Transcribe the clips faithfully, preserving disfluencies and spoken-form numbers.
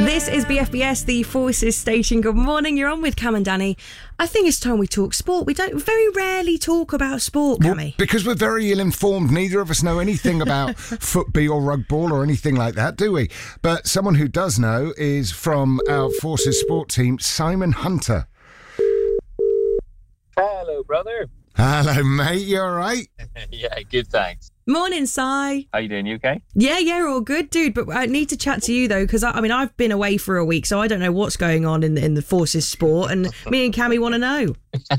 This is B F B S, the Forces Station. Good morning. You're on with Cam and Danny. I think it's time we talk sport. We don't very rarely talk about sport, Cammy. Well, because we're very ill-informed. Neither of us know anything about football or rugby or anything like that, do we? But someone who does know is from our Forces sport team, Simon Hunter. Hello, brother. Hello, mate. You all right? Yeah, good, thanks. Morning, Si. How you doing? You okay? Yeah, yeah, all good, dude. But I need to chat to you, though, because, I, I mean, I've been away for a week, so I don't know what's going on in the, in the Forces sport, and me and Cammy want to know.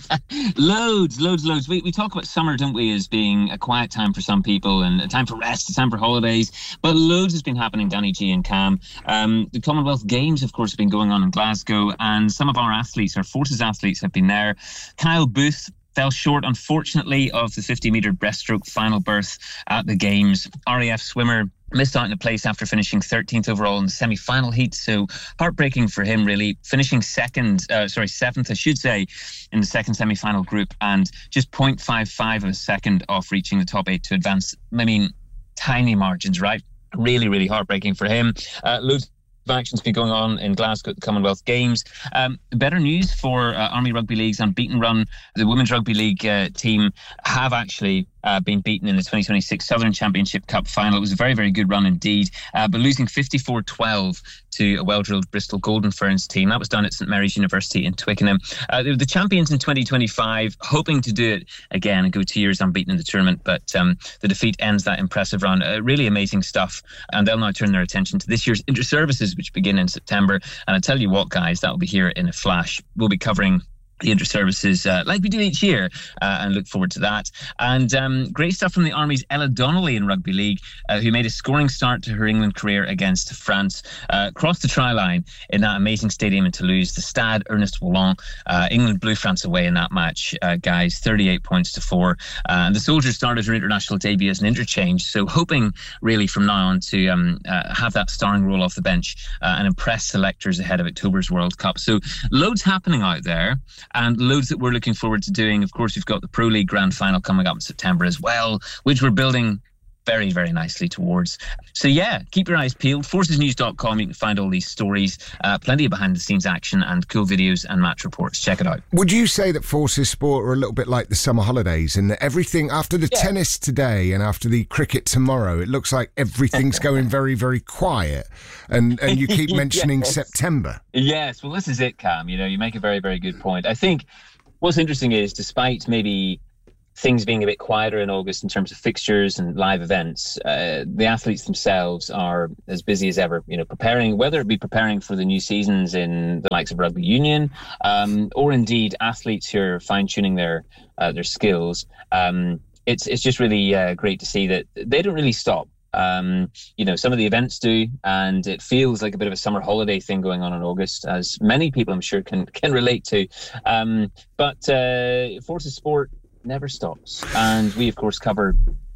loads, loads, loads. We we talk about summer, don't we, as being a quiet time for some people and a time for rest, a time for holidays. But loads has been happening, Danny G and Cam. Um, the Commonwealth Games, of course, have been going on in Glasgow, and some of our athletes, our Forces athletes, have been there. Kyle Booth fell short, unfortunately, of the fifty metre breaststroke final berth at the Games. R A F swimmer missed out in a place after finishing thirteenth overall in the semi-final heat, so heartbreaking for him, really. Finishing second, uh, sorry, seventh, I should say, in the second semi-final group, and just zero point five five of a second off reaching the top eight to advance. I mean, tiny margins, right? Really, really heartbreaking for him. Uh, loads action's been going on in Glasgow at the Commonwealth Games. Um, better news for uh, Army Rugby League's unbeaten run. The Women's Rugby League uh, team have actually uh, been beaten in the twenty twenty-six Southern Championship Cup final. It was a very, very good run indeed, uh, but losing fifty-four twelve to a well-drilled Bristol Golden Ferns team. That was done at St Mary's University in Twickenham. Uh, they were the champions in twenty twenty-five, hoping to do it again and go two years unbeaten in the tournament, but um, the defeat ends that impressive run. Uh, really amazing stuff, and they'll now turn their attention to this year's inter-services, which begin in September. And I tell you what, guys, that will be here in a flash. We'll be covering the inter-services uh, like we do each year, uh, and look forward to that. And um, great stuff from the Army's Ella Donnelly in Rugby League, uh, who made a scoring start to her England career against France. Uh, crossed the try line in that amazing stadium in Toulouse, the Stade Ernest Wallon. Uh, England blew France away in that match, uh, guys, thirty-eight points to four. Uh, and the Soldiers started her international debut as an interchange, so hoping really from now on to um, uh, have that starring role off the bench uh, and impress selectors ahead of October's World Cup. So loads happening out there, and loads that we're looking forward to doing. Of course, we've got the Pro League Grand Final coming up in September as well, which we're building very, very nicely towards. So yeah, keep your eyes peeled. forces news dot com, you can find all these stories, uh, plenty of behind-the-scenes action and cool videos and match reports. Check it out. Would you say that Forces sport are a little bit like the summer holidays, and that everything, after the yeah. tennis today and after the cricket tomorrow, it looks like everything's going very, very quiet, and, and you keep mentioning yes. September? Yes, well, this is it, Cam. You know, you make a very, very good point. I think what's interesting is, despite maybe things being a bit quieter in August in terms of fixtures and live events, uh, the athletes themselves are as busy as ever, you know, preparing, whether it be preparing for the new seasons in the likes of rugby union, um, or indeed athletes who are fine-tuning their uh, their skills. Um, it's it's just really uh, great to see that they don't really stop. Um, you know, some of the events do, and it feels like a bit of a summer holiday thing going on in August, as many people I'm sure can can relate to. Um, but uh, Forces Sport never stops, and we of course cover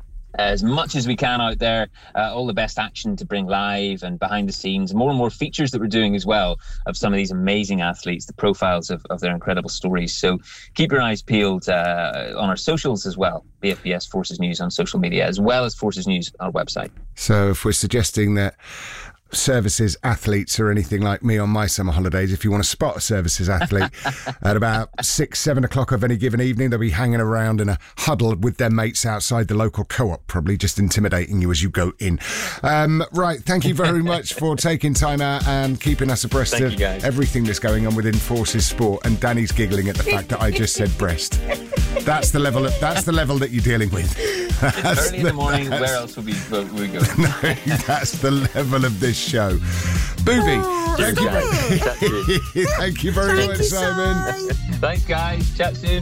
as much as we can out there, uh, all the best action to bring live and behind the scenes, more and more features that we're doing as well of some of these amazing athletes, the profiles of, of their incredible stories. So keep your eyes peeled uh, on our socials as well, B F B S Forces News on social media, as well as Forces News on our website. So if we're suggesting that services athletes or anything like me on my summer holidays, if you want to spot a services athlete at about six, seven o'clock of any given evening, they'll be hanging around in a huddle with their mates outside the local co-op, probably just intimidating you as you go in. Um, right, thank you very much for taking time out and keeping us abreast thank of everything that's going on within Forces Sport. And Danny's giggling at the fact that I just said breast. That's the level of, that's the level that you're dealing with. It's early in the morning. Where else would we, would we go? No, that's the level of this show. Booby, oh, thank, you. Thank you very thank much, you, Simon. Thanks, guys. Chat soon.